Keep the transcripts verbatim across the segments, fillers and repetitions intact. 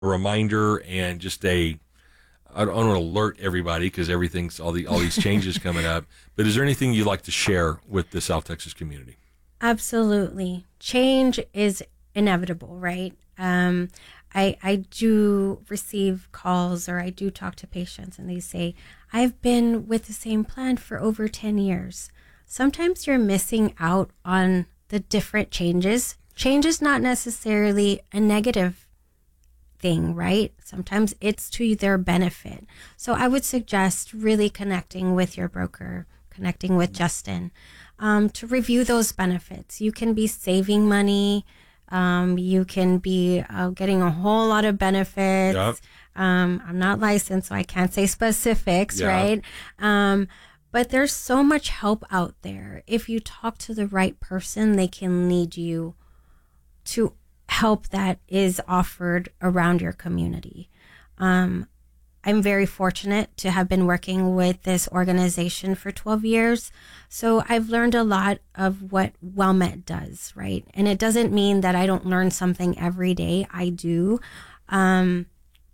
reminder and just a, I don't want to alert everybody because everything's all the all these changes coming up. But is there anything you'd like to share with the South Texas community? Absolutely. Change is inevitable, right? Um, I I do receive calls or I do talk to patients and they say, I've been with the same plan for over ten years. Sometimes you're missing out on the different changes. Change is not necessarily a negative thing, right? Sometimes it's to their benefit. So I would suggest really connecting with your broker, connecting with Justin, um, to review those benefits. You can be saving money. Um, you can be uh, getting a whole lot of benefits. Yep. Um, I'm not licensed, so I can't say specifics, Yeah. right? Um, but there's so much help out there. If you talk to the right person, they can lead you to help that is offered around your community. Um, I'm very fortunate to have been working with this organization for twelve years. So I've learned a lot of what WellMed does, right? And it doesn't mean that I don't learn something every day. I do, um,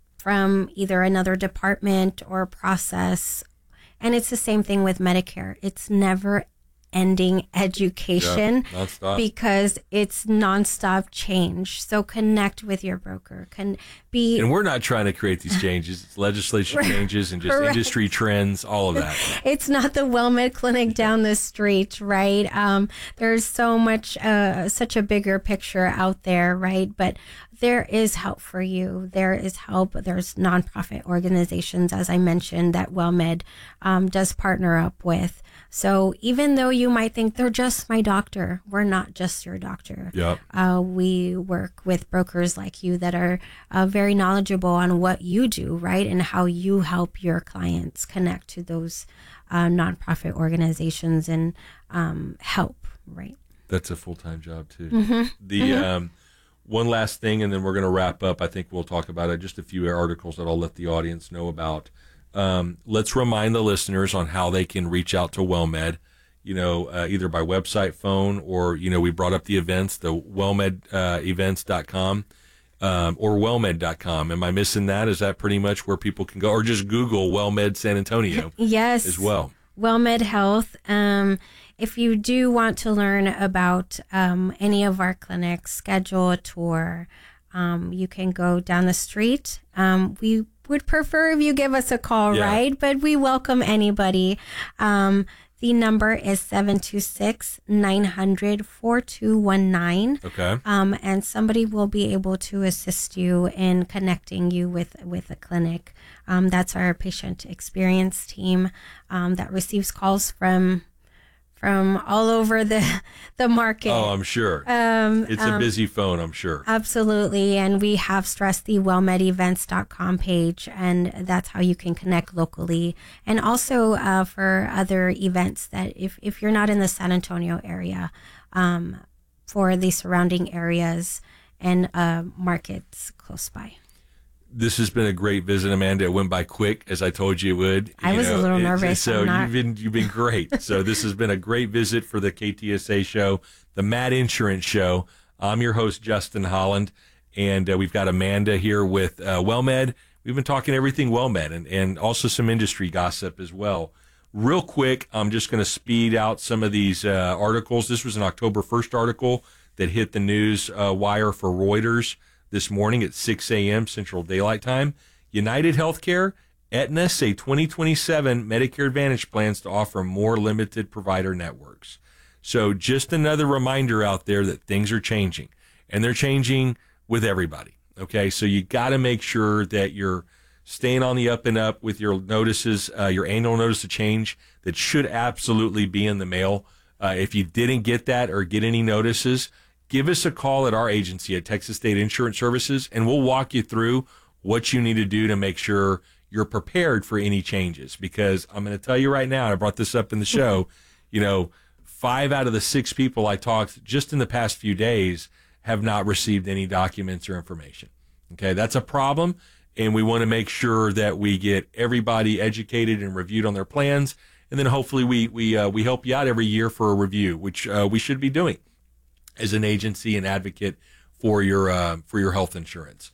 from either another department or process. And it's the same thing with Medicare. It's never ending education Yeah, nonstop. because it's nonstop change. So connect with your broker. Can be And we're not trying to create these changes. It's legislation changes and just Correct. industry trends, all of that. It's not the WellMed clinic down the street, right? Um, there's so much, uh, such a bigger picture out there, right? But there is help for you. There is help. There's nonprofit organizations, as I mentioned, that WellMed um, does partner up with. So even though you might think they're just my doctor, we're not just your doctor. Yep. Uh, we work with brokers like you that are uh, very knowledgeable on what you do, right? And how you help your clients connect to those uh, nonprofit organizations and um, help, right? That's a full-time job too. Mm-hmm. The Mm-hmm. um, one last thing, and then we're going to wrap up. I think we'll talk about it. Just a few articles that I'll let the audience know about. Um, let's remind the listeners on how they can reach out to WellMed, you know, uh, either by website, phone, or, you know, we brought up the events, the wellmed events dot com um, or wellmed dot com. Am I missing that? Is that pretty much where people can go? Or just Google WellMed San Antonio Yes. as well. WellMed Health. Um, if you do want to learn about um, any of our clinics, schedule a tour, um, you can go down the street. Um, we would prefer if you give us a call, Yeah. right? But we welcome anybody. Um, the number is seven two six, nine hundred, four two one nine. Okay. Um, and somebody will be able to assist you in connecting you with, with a clinic. Um, that's our patient experience team um, that receives calls from from all over the the market. Oh, I'm sure. Um, It's a um, busy phone, I'm sure. Absolutely. And we have stressed the wellmed events dot com page, and that's how you can connect locally. And also uh, for other events that if, if you're not in the San Antonio area, um, for the surrounding areas and uh, markets close by. This has been a great visit, Amanda. It went by quick, as I told you it would. I You was a little it- nervous. So I'm not- you've been you've been great. So this has been a great visit for the K T S A show, the Mad Insurance Show. I'm your host, Justin Holland, and uh, we've got Amanda here with uh, WellMed. We've been talking everything WellMed and, and also some industry gossip as well. Real quick, I'm just going to speed out some of these uh, articles. This was an October first article that hit the news uh, wire for Reuters this morning at six a.m. Central Daylight Time. United Healthcare, Aetna say twenty twenty-seven Medicare Advantage plans to offer more limited provider networks. So just another reminder out there that things are changing, and they're changing with everybody. Okay, so you got to make sure that you're staying on the up and up with your notices, uh, your annual notice of change that should absolutely be in the mail. Uh, if you didn't get that or get any notices, give us a call at our agency at Texas State Insurance Services, and we'll walk you through what you need to do to make sure you're prepared for any changes. Because I'm going to tell you right now, and I brought this up in the show, you know, five out of the six people I talked just in the past few days have not received any documents or information. Okay, that's a problem, and we want to make sure that we get everybody educated and reviewed on their plans, and then hopefully we we uh, we help you out every year for a review, which uh, we should be doing as an agency and advocate for your uh, for your health insurance.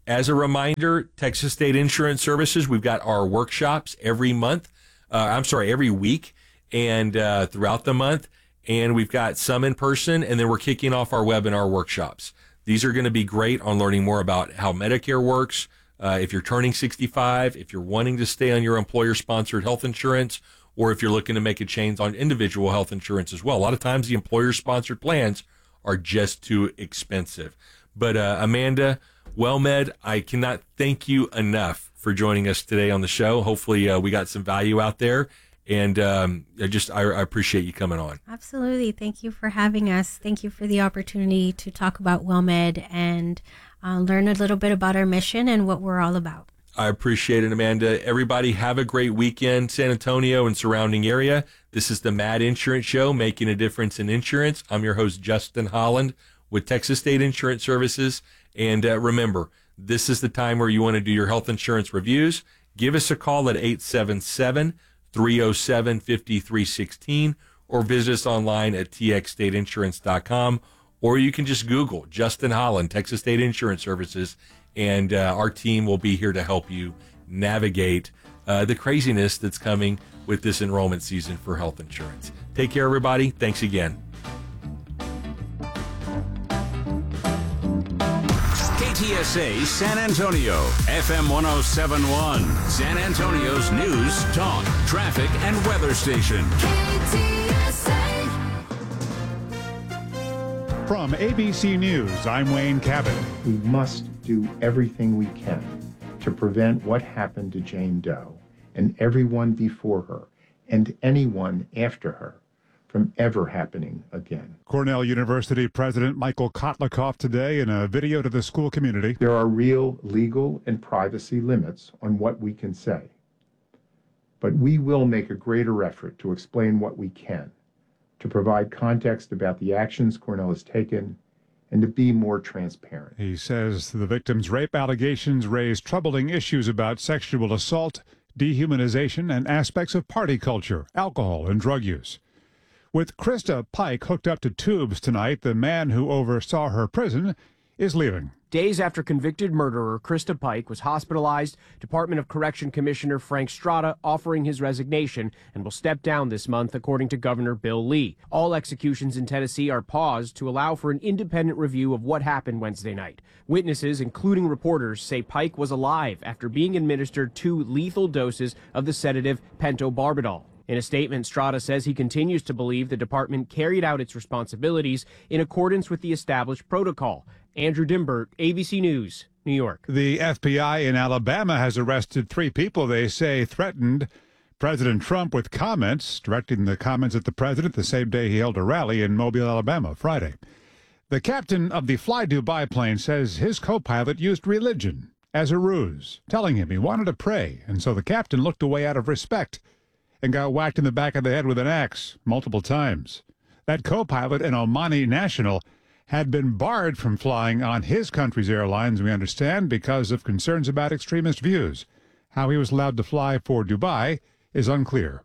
As a reminder, Texas State Insurance Services, we've got our workshops every month. Uh, I'm sorry, every week and uh, throughout the month. And we've got some in person, and then we're kicking off our webinar workshops. These are going to be great on learning more about how Medicare works. Uh, if you're turning sixty-five, if you're wanting to stay on your employer-sponsored health insurance, or if you're looking to make a change on individual health insurance as well. A lot of times the employer-sponsored plans are just too expensive. But uh, Amanda WellMed, I cannot thank you enough for joining us today on the show. Hopefully uh, we got some value out there. And um, I just I, I appreciate you coming on. Absolutely. Thank you for having us. Thank you for the opportunity to talk about WellMed and uh, learn a little bit about our mission and what we're all about. I appreciate it, Amanda. Everybody have a great weekend, San Antonio and surrounding area. This is the Mad Insurance Show, making a difference in insurance. I'm your host, Justin Holland, with Texas State Insurance Services. And uh, remember, this is the time where you want to do your health insurance reviews. Give us a call at eight seven seven, three oh seven, five three one six or visit us online at t x state insurance dot com, or you can just Google Justin Holland, Texas State Insurance Services, and uh, our team will be here to help you navigate uh, the craziness that's coming with this enrollment season for health insurance. Take care, everybody. Thanks again. K T S A San Antonio, F M one oh seven point one, San Antonio's news, talk, traffic, and weather station. K T S A. From A B C News, I'm Wayne Cabot. We must do everything we can to prevent what happened to Jane Doe and everyone before her and anyone after her from ever happening again. Cornell University President Michael Kotlikoff today in a video to the school community. There are real legal and privacy limits on what we can say, but we will make a greater effort to explain what we can, to provide context about the actions Cornell has taken, and to be more transparent. He says the victim's rape allegations raise troubling issues about sexual assault, dehumanization, and aspects of party culture, alcohol, and drug use. With Krista Pike hooked up to tubes tonight, the man who oversaw her prison is leaving. Days after convicted murderer Krista Pike was hospitalized, Department of Correction Commissioner Frank Strada offering his resignation and will step down this month, according to Governor Bill Lee. All executions in Tennessee are paused to allow for an independent review of what happened Wednesday night. Witnesses, including reporters, say Pike was alive after being administered two lethal doses of the sedative pentobarbital. In a statement, Strada says he continues to believe the department carried out its responsibilities in accordance with the established protocol. Andrew Dimbert, A B C News, New York. The F B I in Alabama has arrested three people they say threatened President Trump with comments, directing the comments at the president the same day he held a rally in Mobile, Alabama, Friday. The captain of the Fly Dubai plane says his co-pilot used religion as a ruse, telling him he wanted to pray, and so the captain looked away out of respect and got whacked in the back of the head with an axe multiple times. That co-pilot, an Omani national, had been barred from flying on his country's airlines, we understand, because of concerns about extremist views. How he was allowed to fly for Dubai is unclear.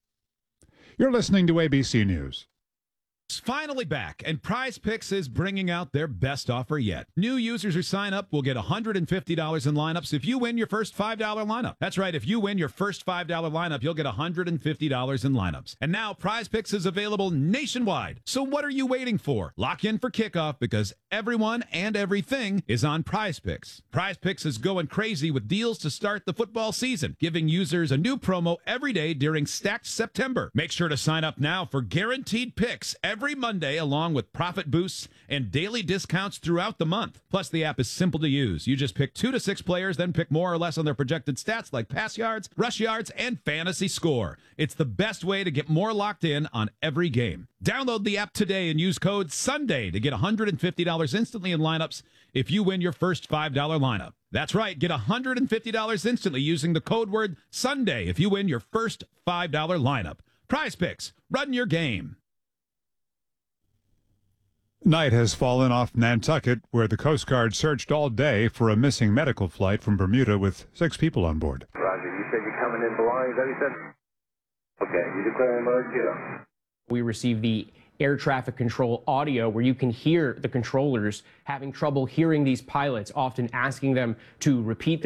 You're listening to A B C News. It's finally back, and Prize Picks is bringing out their best offer yet. New users who sign up will get one hundred fifty dollars in lineups if you win your first five dollar lineup. That's right, if you win your first five dollar lineup, you'll get one hundred fifty dollars in lineups. And now Prize Picks is available nationwide. So what are you waiting for? Lock in for kickoff, because everyone and everything is on Prize Picks. Prize Picks is going crazy with deals to start the football season, giving users a new promo every day during Stacked September. Make sure to sign up now for guaranteed picks every Every Monday, along with profit boosts and daily discounts throughout the month. Plus, the app is simple to use. You just pick two to six players, then pick more or less on their projected stats like pass yards, rush yards, and fantasy score. It's the best way to get more locked in on every game. Download the app today and use code SUNDAY to get one hundred fifty dollars instantly in lineups if you win your first five dollar lineup. That's right, get one hundred fifty dollars instantly using the code word SUNDAY if you win your first five dollar lineup. Prize Picks, run your game. Night has fallen off Nantucket, where the Coast Guard searched all day for a missing medical flight from Bermuda with six people on board. Roger, you said you're coming in belongings, is that what you said? Okay, you declare emergency. We received the air traffic control audio where you can hear the controllers having trouble hearing these pilots, often asking them to repeat